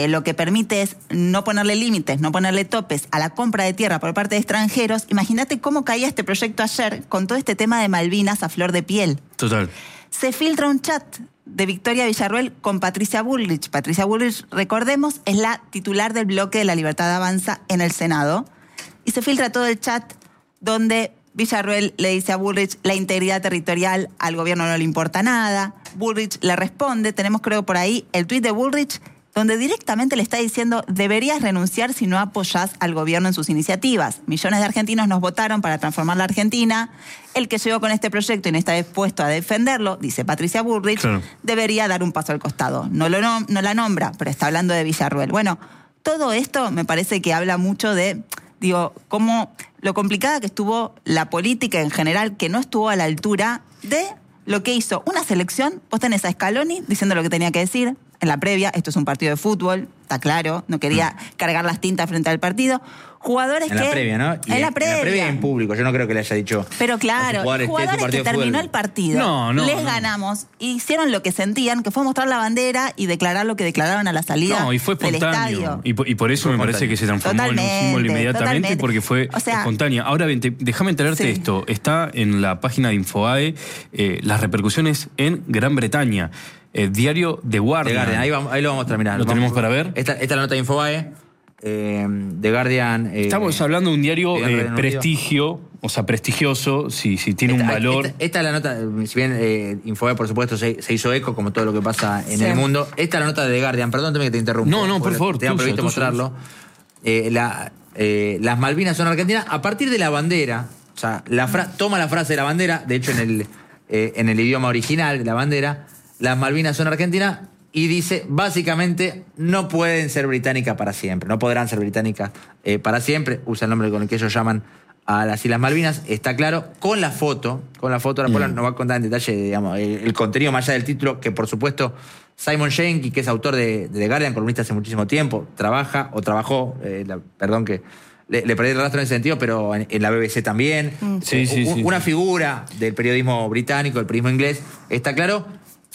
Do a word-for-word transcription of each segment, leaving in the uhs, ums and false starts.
eh, lo que permite es no ponerle límites, no ponerle topes a la compra de tierra por parte de extranjeros. Imagínate cómo caía este proyecto ayer con todo este tema de Malvinas a flor de piel. Total. Se filtra un chat de Victoria Villarruel con Patricia Bullrich. Patricia Bullrich, recordemos, es la titular del bloque de La Libertad Avanza en el Senado. Y se filtra todo el chat donde Villarruel le dice a Bullrich la integridad territorial al gobierno no le importa nada. Bullrich le responde, tenemos creo por ahí el tuit de Bullrich, donde directamente le está diciendo deberías renunciar si no apoyás al gobierno en sus iniciativas. Millones de argentinos nos votaron para transformar la Argentina. El que llegó con este proyecto y no está dispuesto a defenderlo, dice Patricia Bullrich, claro, debería dar un paso al costado. No, lo no, no la nombra, pero está hablando de Villarruel. Bueno, todo esto me parece que habla mucho de, digo, cómo lo complicada que estuvo la política en general, que no estuvo a la altura de lo que hizo una selección. Vos tenés a Scaloni diciendo lo que tenía que decir en la previa, esto es un partido de fútbol, está claro, no quería mm. cargar las tintas frente al partido. Jugadores en que... En la previa, ¿no? Y en, en la previa. En la previa en público, yo no creo que le haya dicho... Pero claro, jugadores, jugadores que terminó el partido, no, no, les no. ganamos, hicieron lo que sentían, que fue mostrar la bandera y declarar lo que declararon a la salida no, y fue del estadio. Y por, y por eso fue me espontáneo. parece que se transformó Totalmente, en un símbolo inmediatamente, totalmente. porque fue o sea, espontánea. Ahora, bien, te, déjame enterarte sí. esto. Está en la página de Infobae eh, las repercusiones en Gran Bretaña. Eh, diario The Guardian. The Guardian, ahí, vamos, ahí lo vamos a terminar. ¿Lo vamos, tenemos para ver? Esta, esta es la nota de Infobae. Eh, The Guardian... Eh, Estamos hablando de un diario de eh, prestigio, o sea, prestigioso, si, si tiene esta, un valor... Esta, esta es la nota, si bien eh, Infobae, por supuesto, se, se hizo eco, como todo lo que pasa en sí. el mundo. Esta es la nota de The Guardian, perdón que te interrumpa. No, no, por favor. Te han tuyo, previsto tuyo. mostrarlo. Eh, la, eh, las Malvinas son Argentina a partir de la bandera. O sea, la fra toma la frase de la bandera, de hecho en el, eh, en el idioma original de la bandera, las Malvinas son Argentina, y dice, básicamente, no pueden ser británicas para siempre, no podrán ser británicas eh, para siempre, usa el nombre con el que ellos llaman a las Islas Malvinas, está claro, con la foto, con la foto, ahora mm. nos va a contar en detalle, digamos, el, el contenido más allá del título, que por supuesto Simon Jenkins, que es autor de, de The Guardian, columnista hace muchísimo tiempo, trabaja, o trabajó, eh, la, perdón que le, le perdí el rastro en ese sentido, pero en, en la B B C también, mm. sí, eh, sí, sí, una sí. figura del periodismo británico, del periodismo inglés, está claro.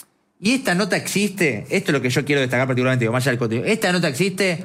Y esta nota existe, esto es lo que yo quiero destacar particularmente, digo, más allá del contenido. Esta nota existe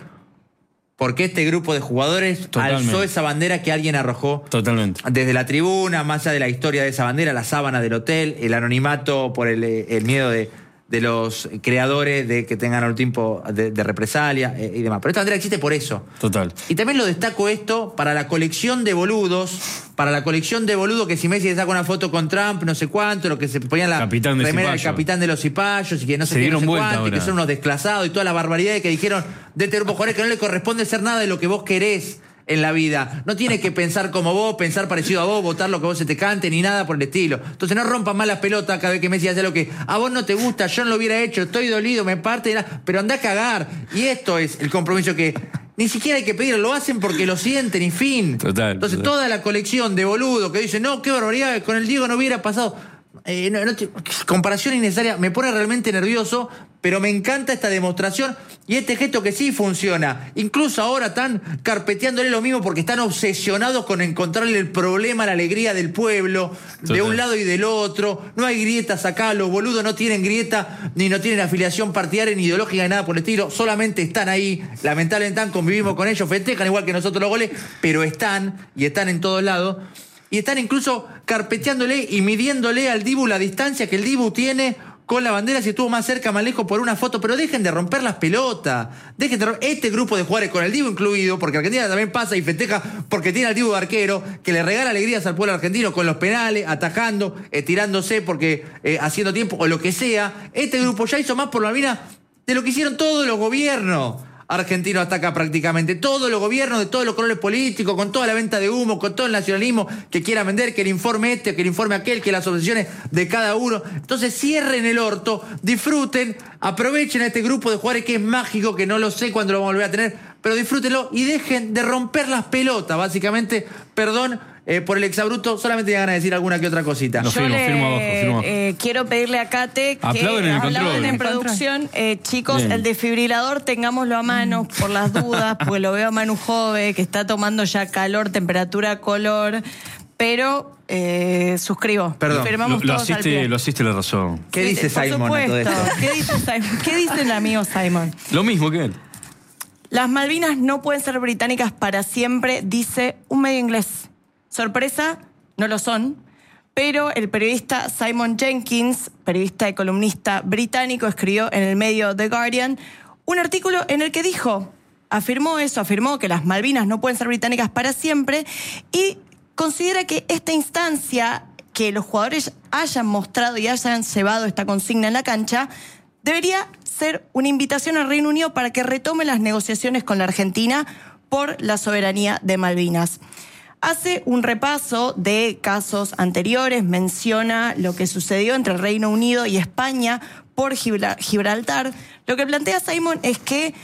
porque este grupo de jugadores Totalmente. alzó esa bandera que alguien arrojó Totalmente. desde la tribuna, más allá de la historia de esa bandera, la sábana del hotel, el anonimato por el, el miedo de, de los creadores de que tengan algún tipo de, de represalia eh, y demás. Pero esta bandera existe por eso. Total. Y también lo destaco esto para la colección de boludos, para la colección de boludos que si Messi le saca una foto con Trump, no sé cuánto, lo que se ponían la Capitán de remera del Cipayos. capitán de los cipayos y que no Se sé qué, no dieron sé vuelta cuánto, y que ahora. son unos desclasados y toda la barbaridad que dijeron de este grupo de jugadores que no le corresponde ser nada de lo que vos querés en la vida. No tiene que pensar como vos, pensar parecido a vos, votar lo que vos se te cante, ni nada por el estilo. Entonces no rompan más las pelotas cada vez que Messi hace lo que a vos no te gusta, yo no lo hubiera hecho, estoy dolido, me parte de la... Pero andá a cagar. Y esto es el compromiso que ni siquiera hay que pedirlo, lo hacen porque lo sienten y fin. Total. Entonces total. toda la colección de boludos que dicen, no, qué barbaridad, con el Diego no hubiera pasado... Eh, no, no te, comparación innecesaria, me pone realmente nervioso, pero me encanta esta demostración y este gesto que sí funciona. Incluso ahora están carpeteándole lo mismo porque están obsesionados con encontrarle el problema, la alegría del pueblo, Total. de un lado y del otro. No hay grietas acá, los boludos no tienen grieta, ni no tienen afiliación partidaria, ni ideológica, ni nada por el estilo. Solamente están ahí, lamentablemente están, convivimos con ellos, festejan igual que nosotros los goles, pero están, y están en todos lados. Y están incluso carpeteándole y midiéndole al Dibu la distancia que el Dibu tiene con la bandera, si estuvo más cerca, más lejos por una foto. Pero dejen de romper las pelotas. Dejen de romper este grupo de jugadores, con el Dibu incluido, porque Argentina también pasa y festeja porque tiene al Dibu de arquero, que le regala alegrías al pueblo argentino con los penales, atajando, eh, tirándose, porque eh, haciendo tiempo o lo que sea. Este grupo ya hizo más por Malvinas de lo que hicieron todos los gobiernos argentino hasta acá prácticamente. Todos los gobiernos de todos los colores políticos, con toda la venta de humo, con todo el nacionalismo que quiera vender, que el informe este, que el informe aquel, que las obsesiones de cada uno. Entonces cierren el orto, disfruten, aprovechen a este grupo de jugadores que es mágico, que no lo sé cuándo lo vamos a volver a tener, pero disfrútenlo y dejen de romper las pelotas, básicamente. Perdón eh, por el exabrupto, solamente me van a decir alguna que otra cosita. No, firmo, le, firmo abajo, firmo abajo. Eh, quiero pedirle a Kate que Aplauden en el hablaban control. en producción. Eh, chicos, Bien. el desfibrilador tengámoslo a mano por las dudas, porque lo veo a Manu Jove, que está tomando ya calor, temperatura, color, pero eh, suscribo. Perdón, Firmamos Lo, lo, todos al asiste, pie. lo asiste la razón. ¿Qué dice por Simon a todo supuesto. esto? ¿Qué dice Simon? ¿Qué dice el amigo Simon? Lo mismo que él. Las Malvinas no pueden ser británicas para siempre, dice un medio inglés. Sorpresa, no lo son. Pero el periodista Simon Jenkins, periodista y columnista británico, escribió en el medio The Guardian un artículo en el que dijo, afirmó eso, afirmó que las Malvinas no pueden ser británicas para siempre y considera que esta instancia, que los jugadores hayan mostrado y hayan llevado esta consigna en la cancha, debería ser una invitación al Reino Unido para que retome las negociaciones con la Argentina por la soberanía de Malvinas. Hace un repaso de casos anteriores, menciona lo que sucedió entre el Reino Unido y España por Gibraltar. Lo que plantea Simon es que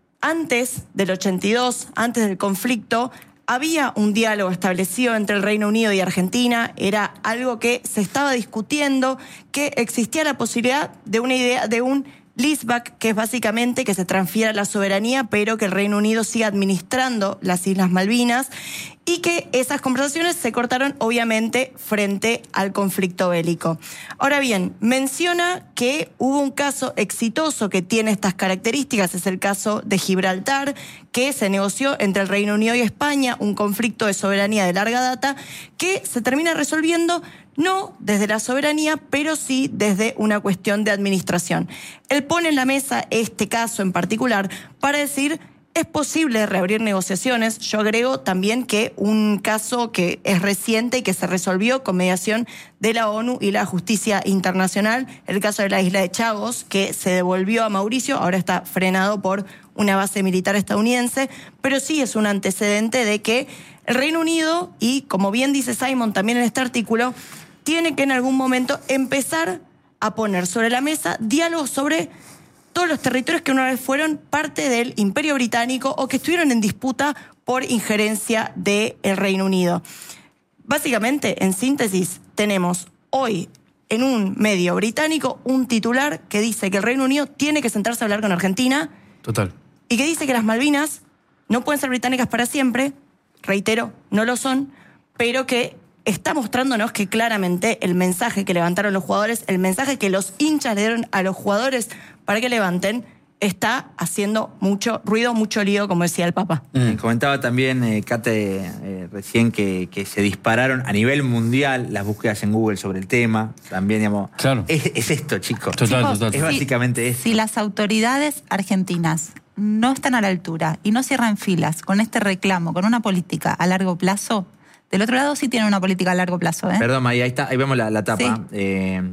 antes del ochenta y dos, antes del conflicto, había un diálogo establecido entre el Reino Unido y Argentina, era algo que se estaba discutiendo, que existía la posibilidad de una idea de un leaseback, que es básicamente que se transfiera la soberanía, pero que el Reino Unido siga administrando las Islas Malvinas, y que esas conversaciones se cortaron obviamente frente al conflicto bélico. Ahora bien, menciona que hubo un caso exitoso que tiene estas características, es el caso de Gibraltar, que se negoció entre el Reino Unido y España, un conflicto de soberanía de larga data, que se termina resolviendo no desde la soberanía, pero sí desde una cuestión de administración. Él pone en la mesa este caso en particular para decir, es posible reabrir negociaciones. Yo agrego también que un caso que es reciente y que se resolvió con mediación de la ONU y la justicia internacional, el caso de la isla de Chagos, que se devolvió a Mauricio, ahora está frenado por una base militar estadounidense, pero sí es un antecedente de que el Reino Unido, y como bien dice Simon también en este artículo, tiene que en algún momento empezar a poner sobre la mesa diálogos sobre todos los territorios que una vez fueron parte del Imperio Británico o que estuvieron en disputa por injerencia del Reino Unido. Básicamente, en síntesis, tenemos hoy en un medio británico un titular que dice que el Reino Unido tiene que sentarse a hablar con Argentina. Total. Y que dice que las Malvinas no pueden ser británicas para siempre, reitero, no lo son, pero que está mostrándonos que claramente el mensaje que levantaron los jugadores, el mensaje que los hinchas le dieron a los jugadores para que levanten, está haciendo mucho ruido, mucho lío, como decía el Papa. Mm. Comentaba también, eh, Kate, eh, recién que, que se dispararon a nivel mundial las búsquedas en Google sobre el tema. También, digamos, claro. es, es esto, chicos. Total, Chicos, total. Es básicamente esto. Si las autoridades argentinas no están a la altura y no cierran filas con este reclamo, con una política a largo plazo, del otro lado sí tienen una política a largo plazo, ¿eh? Perdón, ahí, ahí está, ahí vemos la, la tapa. Sí. Eh,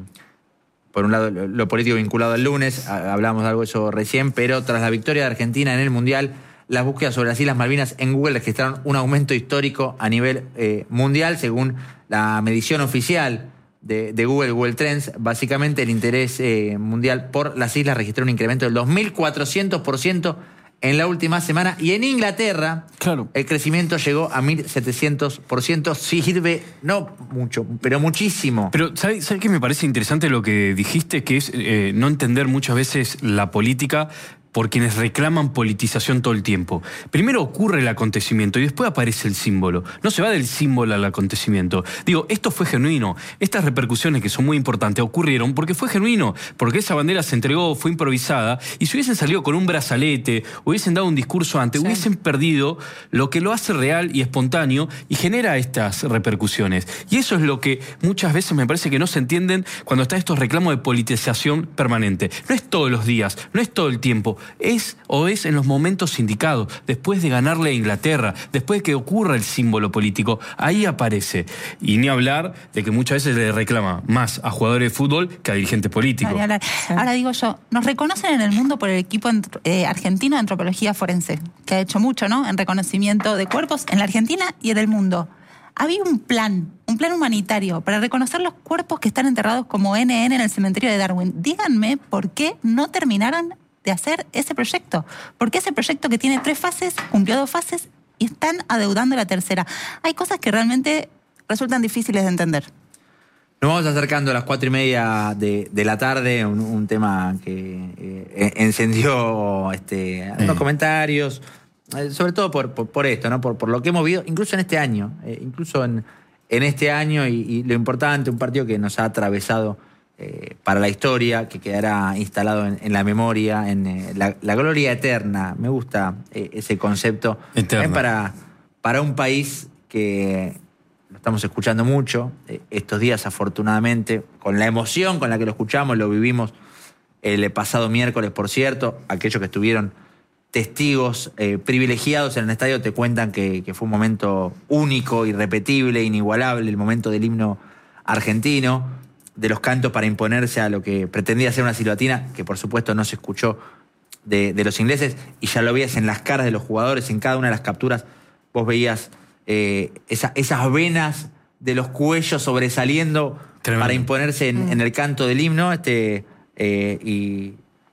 por un lado, lo, lo político vinculado al lunes, a, hablamos de algo de eso recién, pero tras la victoria de Argentina en el Mundial, las búsquedas sobre las Islas Malvinas en Google registraron un aumento histórico a nivel eh, mundial, según la medición oficial de, de Google, Google Trends. Básicamente, el interés eh, mundial por las islas registró un incremento del dos mil cuatrocientos por ciento en la última semana, y en Inglaterra Claro. el crecimiento llegó a mil setecientos por ciento. Sirve, no mucho, pero muchísimo. Pero, ¿sabes sabe qué me parece interesante lo que dijiste? Que es eh, no entender muchas veces la política por quienes reclaman politización todo el tiempo. Primero ocurre el acontecimiento y después aparece el símbolo. No se va del símbolo al acontecimiento. Digo, esto fue genuino. Estas repercusiones, que son muy importantes, ocurrieron porque fue genuino, porque esa bandera se entregó, fue improvisada, y si hubiesen salido con un brazalete, hubiesen dado un discurso antes, sí, hubiesen perdido lo que lo hace real y espontáneo y genera estas repercusiones. Y eso es lo que muchas veces me parece que no se entienden cuando están estos reclamos de politización permanente. No es todos los días, no es todo el tiempo. Es o es en los momentos indicados, después de ganarle a Inglaterra, después de que ocurra el símbolo político, ahí aparece. Y ni hablar de que muchas veces le reclama más a jugadores de fútbol que a dirigentes políticos. Ahora, ahora digo yo, nos reconocen en el mundo por el equipo eh, argentino de antropología forense, que ha hecho mucho, ¿no?, en reconocimiento de cuerpos en la Argentina y en el mundo. Había un plan, un plan humanitario para reconocer los cuerpos que están enterrados como N N en el cementerio de Darwin. Díganme por qué no terminaron de hacer ese proyecto. Porque ese proyecto, que tiene tres fases, cumplió dos fases y están adeudando la tercera. Hay cosas que realmente resultan difíciles de entender. Nos vamos acercando a las cuatro y media de, de la tarde, un, un tema que eh, encendió este, algunos Eh. comentarios, eh, sobre todo por, por, por esto, ¿no? Por, por lo que hemos vivido, incluso en este año, eh, incluso en, en este año y, y lo importante, un partido que nos ha atravesado eh, para la historia, que quedará instalado en, en la memoria, en eh, la, la gloria eterna. Me gusta eh, ese concepto. Eterna. Es para, para un país que lo estamos escuchando mucho eh, estos días, afortunadamente, con la emoción con la que lo escuchamos, lo vivimos el pasado miércoles, por cierto. Aquellos que estuvieron testigos eh, privilegiados en el estadio te cuentan que, que fue un momento único, irrepetible, inigualable, el momento del himno argentino, de los cantos para imponerse a lo que pretendía ser una silbatina, que por supuesto no se escuchó de, de los ingleses, y ya lo veías en las caras de los jugadores, en cada una de las capturas, vos veías eh, esa, esas venas de los cuellos sobresaliendo. Tremendo. Para imponerse en, mm. en el canto del himno, este, eh, y...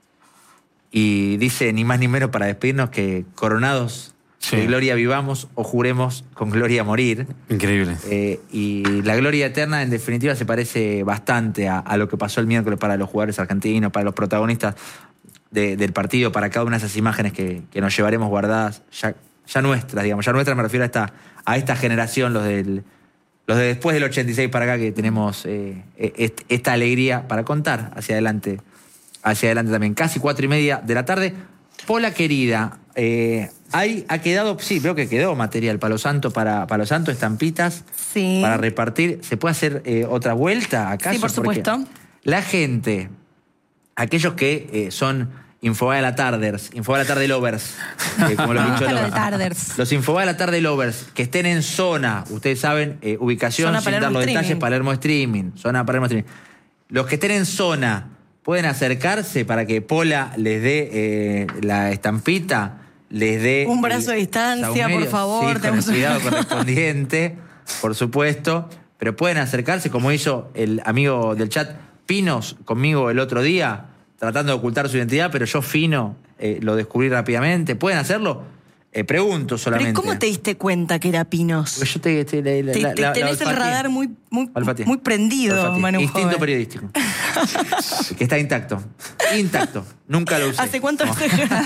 Y dice ni más ni menos para despedirnos que coronados sí. de gloria vivamos o juremos con gloria morir. Increíble. Eh, y la gloria eterna en definitiva se parece bastante a, a lo que pasó el miércoles para los jugadores argentinos, para los protagonistas de, del partido, para cada una de esas imágenes que, que nos llevaremos guardadas, ya, ya nuestras, digamos, ya nuestras me refiero a esta, a esta generación, los del... Los de después del ochenta y seis para acá, que tenemos eh, est, esta alegría para contar hacia adelante. Hacia adelante también. Casi cuatro y media de la tarde. Pola querida, eh, hay, ha quedado, sí, veo que quedó material Palo Santo para Palo Santo, estampitas sí. para repartir. ¿Se puede hacer eh, otra vuelta acaso? Sí, por supuesto. Porque la gente, aquellos que eh, son Infobae de la Tarders, Infobae de la Tarde Lovers, eh, como los bichos lovers. Los Infobae de la Tarde Lovers, que estén en zona, ustedes saben, eh, ubicación, zona sin dar los detalles, Palermo Streaming, zona Palermo Streaming. Los que estén en zona pueden acercarse para que Pola les dé eh, la estampita, les dé... Un brazo de distancia, saumerio, por favor. Sí, con el cuidado correspondiente, por supuesto. Pero pueden acercarse, como hizo el amigo del chat Pinos conmigo el otro día, tratando de ocultar su identidad, pero yo fino eh, lo descubrí rápidamente. ¿Pueden hacerlo? Eh, pregunto solamente. ¿Pero cómo te diste cuenta que era Pinos? Porque yo te... te, la, te, la, te la, tenés la el radar muy, muy, muy prendido, Olfatía. Manu Instinto joven. periodístico. Que está intacto. Intacto. Nunca lo usé. ¿Hace cuánto? No.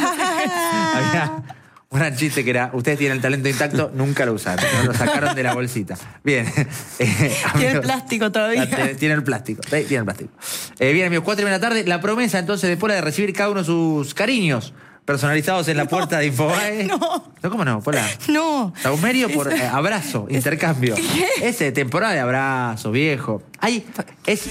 Había un gran chiste que era, ustedes tienen el talento intacto, nunca lo usaron. Lo sacaron de la bolsita. Bien. Eh, tiene el plástico todavía. Tiene el plástico. Tiene el plástico. Eh, bien, amigos, cuatro de la tarde. La promesa entonces de Pola de recibir cada uno sus cariños personalizados en la no, puerta de Infobae. No. ¿No? ¿Cómo no, Pola? No. Saumerio por eh, abrazo, es, intercambio. ¿Qué? Ese temporada de abrazo, viejo. Hay, es...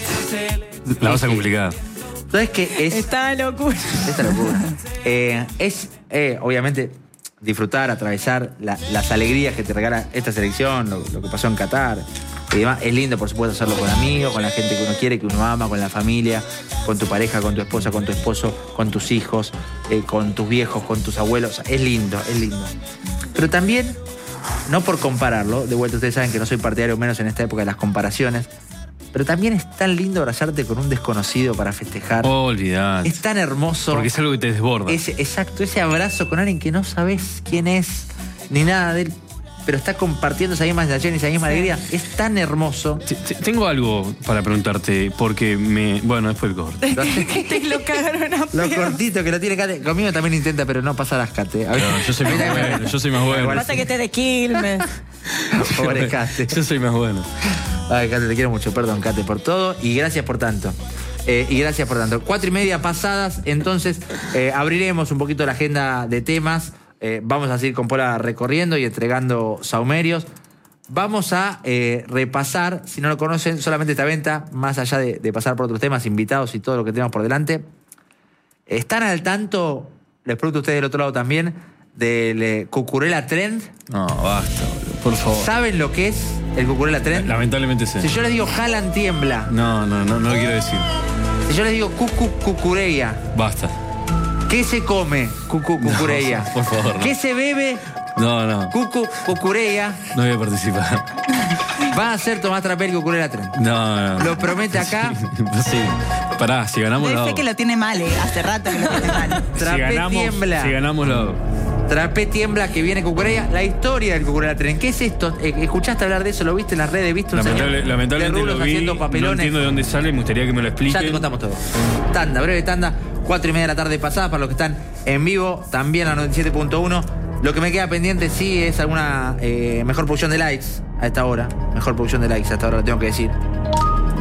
La vas a complicar. ¿Sabes qué? Es... Esta locura. Esta locura. Eh, es, eh, obviamente, disfrutar, atravesar la, las alegrías que te regala esta selección, lo, lo que pasó en Qatar y demás. Es lindo, por supuesto, hacerlo con amigos, con la gente que uno quiere, que uno ama, con la familia, con tu pareja, con tu esposa, con tu esposo, con tus hijos, eh, con tus viejos, con tus abuelos. Es lindo, es lindo. Pero también, no por compararlo, de vuelta ustedes saben que no soy partidario menos en esta época de las comparaciones, pero también es tan lindo abrazarte con un desconocido para festejar. Oh, olvidate. Es tan hermoso. Porque es algo que te desborda. Ese, exacto, ese abrazo con alguien que no sabes quién es, ni nada de él, pero está compartiendo esa misma sensación y esa misma sí. alegría. Es tan hermoso. Tengo algo para preguntarte, porque me... Bueno, después el corte. Te lo cagaron a Lo cortito que lo tiene Cate. Conmigo también intenta, pero no pasarás, Cate. No, yo soy más bueno, yo soy más bueno. Lo que pasa es que te de Quilmes. Pobre Cate. Yo soy más bueno. Ay, Cate, te quiero mucho. Perdón, Cate, por todo. Y gracias por tanto. Eh, y gracias por tanto. Cuatro y media pasadas, entonces eh, abriremos un poquito la agenda de temas. Eh, vamos a seguir con Pola recorriendo y entregando saumerios. Vamos a eh, repasar, si no lo conocen, solamente esta venta, más allá de, de pasar por otros temas, invitados y todo lo que tenemos por delante. ¿Están al tanto, les pregunto a ustedes del otro lado también, del eh, Cucurella Trend? No, basta, boludo, por favor. ¿Saben lo que es el Cucurella Trend? Lamentablemente sí. Si yo les digo Haaland tiembla. No, no, no, no lo quiero decir. Si yo les digo Cucu Cucurella. Basta. ¿Qué se come, Cucu Cucurella? No, por favor, no. ¿Qué se bebe? No, no. Cucu Cucurella. No voy a participar. Va a ser Tomás Trapel Cucurella Trend. No, no. ¿Lo promete acá? Sí. sí. Pará, si ganamos Debe lo ser que lo tiene mal, eh. Hace rato que lo tiene mal. Trapé si ganamos, tiembla. Si ganamos lo... Trapé tiembla, que viene Cucurella. La historia del Cucurella Trend. ¿Qué es esto? ¿Escuchaste hablar de eso? ¿Lo viste en las redes? ¿Viste un Lamentable, señor lamentablemente de rulos lo vi, haciendo papelones? No entiendo de dónde sale, me gustaría que me lo expliquen. Ya te contamos todo. Tanda, breve tanda. Cuatro y media de la tarde pasada para los que están en vivo. También a noventa y siete punto uno. Lo que me queda pendiente sí es alguna eh, mejor producción de likes a esta hora. Mejor producción de likes a esta hora, lo tengo que decir.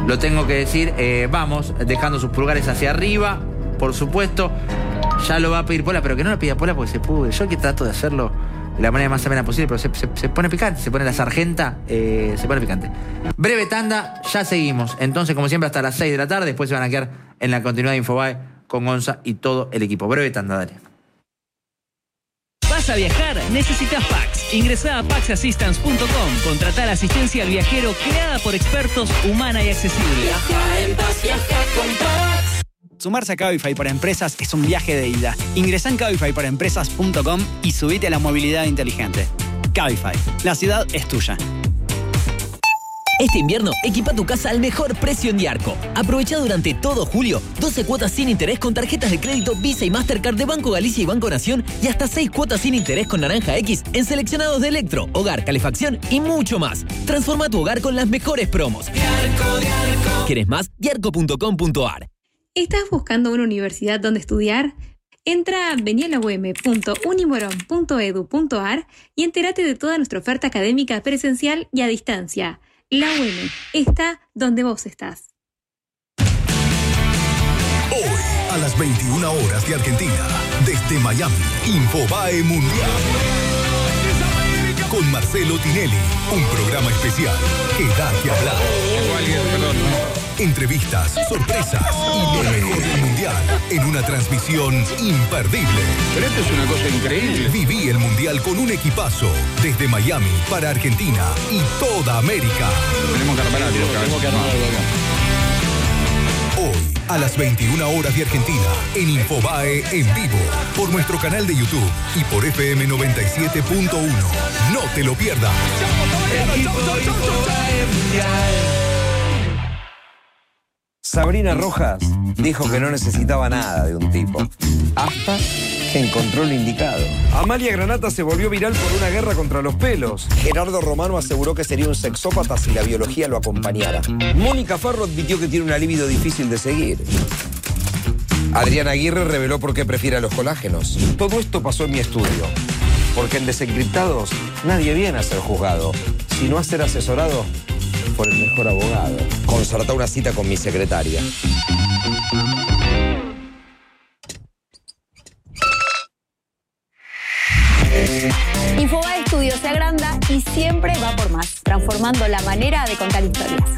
lo tengo que decir. Eh, vamos, dejando sus pulgares hacia arriba, por supuesto. Ya lo va a pedir Pola, pero que no lo pida Pola porque se pudre. Yo que trato de hacerlo de la manera más amena posible, pero se, se, se pone picante, se pone la sargenta, eh, se pone picante. Breve tanda, ya seguimos. Entonces, como siempre, hasta las seis de la tarde. Después se van a quedar en la continuidad de Infobae con Gonza y todo el equipo. Breve tanda, dale. ¿Vas a viajar? Necesitas Pax. Ingresá a pax assistance punto com. Contratá la asistencia al viajero creada por expertos, humana y accesible. Viaja en paz, viaja con Pax. Sumarse a Cabify para empresas es un viaje de ida. Ingresá en cabify para empresas punto com y subite a la movilidad inteligente. Cabify, la ciudad es tuya. Este invierno, equipa tu casa al mejor precio en Diarco. Aprovecha durante todo julio doce cuotas sin interés con tarjetas de crédito Visa y Mastercard de Banco Galicia y Banco Nación y hasta seis cuotas sin interés con Naranja X en seleccionados de electro, hogar, calefacción y mucho más. Transforma tu hogar con las mejores promos. Diarco, Diarco. ¿Querés más? diarco punto com punto a r. ¿Estás buscando una universidad donde estudiar? Entra a vení a la u eme punto unimoron punto edu punto a r y entérate de toda nuestra oferta académica presencial y a distancia. La U E M está donde vos estás. Hoy, a las veintiuna horas de Argentina, desde Miami, Infobae Mundial. Con Marcelo Tinelli, un programa especial que da que hablar. Entrevistas, sorpresas y lo mejor del Mundial en una transmisión imperdible. Pero esto es una cosa increíble. Viví el Mundial con un equipazo desde Miami para Argentina y toda América. Tenemos que armar algo. Tenemos que armar algo. Hoy, a las veintiuna horas de Argentina, en Infobae en vivo, por nuestro canal de YouTube y por F M noventa y siete punto uno. No te lo pierdas. Sabrina Rojas dijo que no necesitaba nada de un tipo, hasta que encontró lo indicado. Amalia Granata se volvió viral por una guerra contra los pelos. Gerardo Romano aseguró que sería un sexópata si la biología lo acompañara. Mónica Farro admitió que tiene una libido difícil de seguir. Adriana Aguirre reveló por qué prefiere a los colágenos. Todo esto pasó en mi estudio, porque en Desencriptados nadie viene a ser juzgado, sino a ser asesorado por el mejor abogado. Concertá una cita con mi secretaria. Infobae Studio se agranda y siempre va por más, transformando la manera de contar historias.